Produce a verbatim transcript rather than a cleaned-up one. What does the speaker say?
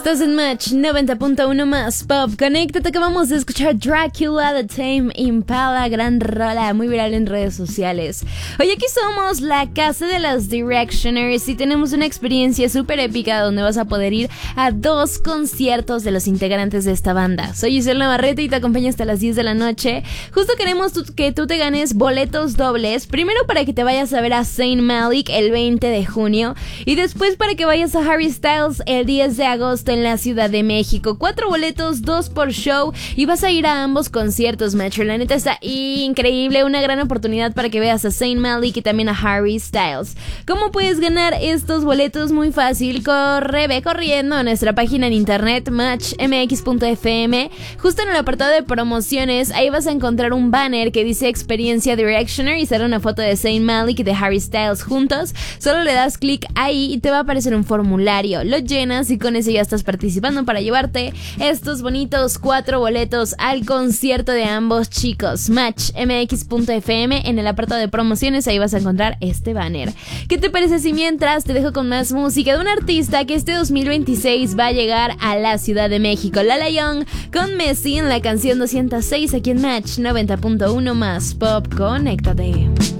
Estás en Match noventa punto uno más Pop. Conéctate, acabamos de escuchar Dracula de Tame Impala, gran rola, muy viral en redes sociales. Hoy aquí somos la casa de las Directioners y tenemos una experiencia súper épica donde vas a poder ir a dos conciertos de los integrantes de esta banda. Soy Giselle Navarrete y te acompaño hasta las diez de la noche. Justo queremos tu- que tú te ganes boletos dobles, primero para que te vayas a ver a Zayn Malik el veinte de junio y después para que vayas a Harry Styles el diez de agosto en la Ciudad de México. Cuatro boletos, dos por show y vas a ir a ambos conciertos, Metro. La neta está increíble, una gran oportunidad para que veas a Zayn Malik y también a Harry Styles. ¿Cómo puedes ganar estos boletos? Muy fácil, corre, ve corriendo a nuestra página en internet match m x punto f m. Justo en el apartado de promociones, ahí vas a encontrar un banner que dice Experiencia Directioner y será una foto de Zayn Malik y de Harry Styles juntos. Solo le das clic ahí y te va a aparecer un formulario, lo llenas y con eso ya estás participando para llevarte estos bonitos cuatro boletos al concierto de ambos chicos. match m x punto f m, en el apartado de promociones ahí vas a encontrar este banner. ¿Qué te parece si mientras te dejo con más música de un artista que este dos mil veintiséis va a llegar a la Ciudad de México? Lala Young con Messi en la canción doscientos seis aquí en Match noventa punto uno más Pop. Conéctate.